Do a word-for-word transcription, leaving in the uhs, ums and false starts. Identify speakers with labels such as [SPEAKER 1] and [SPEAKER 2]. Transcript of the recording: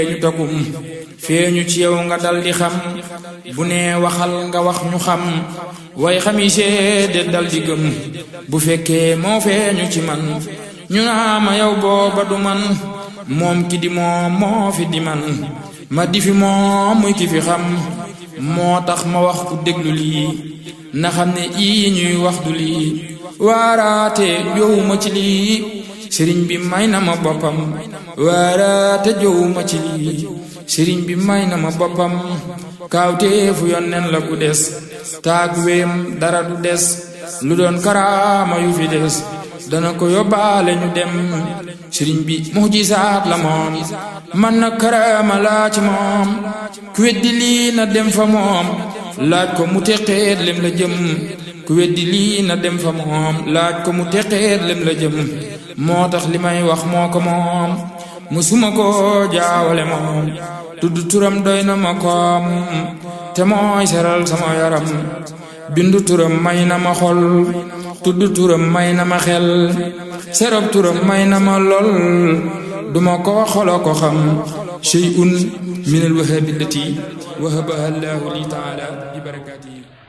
[SPEAKER 1] ñu takum feeñu ci yow nga dal di xam bu nee waxal nga wax ñu xam way xami seede dal di gëm bu fekkee moo feeñu ci man ñu naa ma yow booba du man moom ki di moom moo fi di man ma di fi moom muy ki fi xam moo tax ma wax ku déglu lii na xam ne ii ñuy wax du lii waaraate jowuma ci lii sëriñ bi may na ma boppam waaraate jowuma ci lii sëriñ bi may na ma boppam kaawteefu yonneen la ku des taag weem dara du des lu doon karaama yu fi des dana ko yóbbaale ñu dem sëriñ bi mujisaat la moom man na karaama laa ci moom ku weddi lii na dem fa moom laaj ko mu teqeet lem la jëm ku weddi lii na dem fa moom laaj ko mu teqeet lem la jëm moo tax li may wax moo ko moom musuma ko jaawale moom tudd turam doy na ma koom te mooy seral sama yaram bindu turam may na ma xol tudd turam may na ma xel serab turam may na ma lol duma ko xolo ko xam shay'un min al wahabillati wahabaha Allahu li ta'ala bi barakatihi